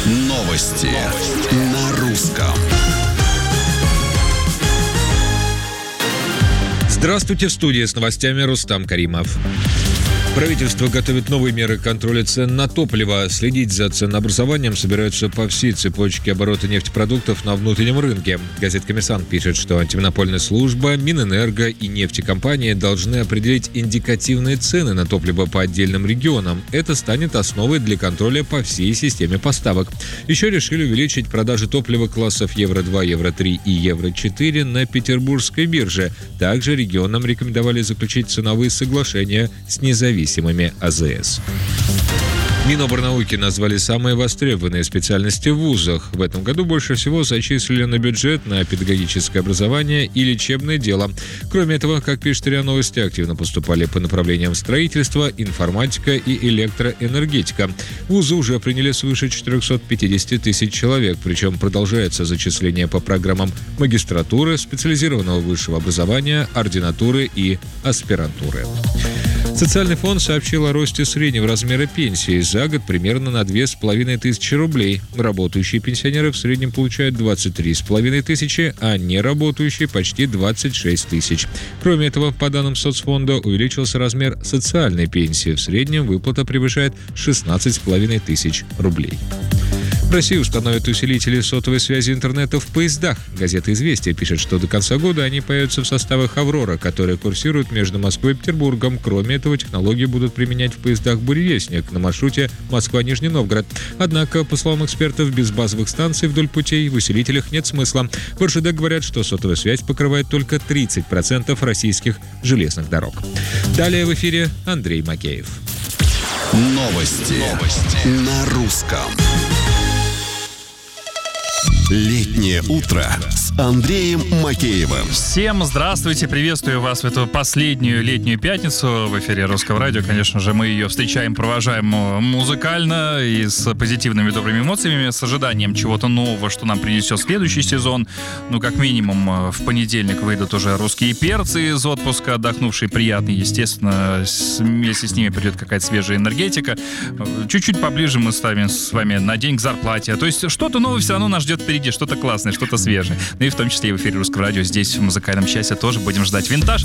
Новости на русском. Здравствуйте, в студии с новостями Рустам Каримов. Правительство готовит новые меры контроля цен на топливо. Следить за ценообразованием собираются по всей цепочке оборота нефтепродуктов на внутреннем рынке. Газета «Коммерсант» пишет, что антимонопольная служба, Минэнерго и нефтекомпании должны определить индикативные цены на топливо по отдельным регионам. Это станет основой для контроля по всей системе поставок. Еще решили увеличить продажи топлива классов Евро-2, Евро-3 и Евро-4 на Петербургской бирже. Также регионам рекомендовали заключить ценовые соглашения с независимыми АЗС. Миноборнауки назвали самые востребованные специальности в вузах. В этом году больше всего зачислили на бюджет на педагогическое образование и лечебное дело. Кроме этого, как пишет РИА Новости, активно поступали по направлениям строительства, информатика и электроэнергетика. Вузы уже приняли свыше 450 тысяч человек, причем продолжается зачисление по программам магистратуры, специализированного высшего образования, ординатуры и аспирантуры. Социальный фонд сообщил о росте среднего размера пенсии за год примерно на 2500 рублей. Работающие пенсионеры в среднем получают 23 500, а неработающие почти 26 тысяч. Кроме этого, по данным соцфонда, увеличился размер социальной пенсии. В среднем выплата превышает 16 500 рублей. В России установят усилители сотовой связи интернета в поездах. Газета «Известия» пишет, что до конца года они появятся в составах «Аврора», которые курсируют между Москвой и Петербургом. Кроме этого, технологии будут применять в поездах «Буревестник» на маршруте Москва-Нижний Новгород. Однако, по словам экспертов, без базовых станций вдоль путей в усилителях нет смысла. В РЖД говорят, что сотовая связь покрывает только 30% российских железных дорог. Далее в эфире Андрей Макеев. Новости на русском. Летнее утро с Андреем Макеевым. Всем здравствуйте, приветствую вас в эту последнюю летнюю пятницу в эфире Русского радио. Конечно же, мы ее встречаем, провожаем музыкально и с позитивными добрыми эмоциями, с ожиданием чего-то нового, что нам принесет следующий сезон. Ну, как минимум, в понедельник выйдут уже русские перцы из отпуска, отдохнувшие, приятные, естественно. Вместе с ними придет какая-то свежая энергетика. Чуть-чуть поближе мы с вами на день к зарплате. То есть что-то новое все равно нас ждет впереди, что-то классное, что-то свежее. Ну и в том числе и в эфире Русского радио здесь в музыкальном часе тоже будем ждать винтаж.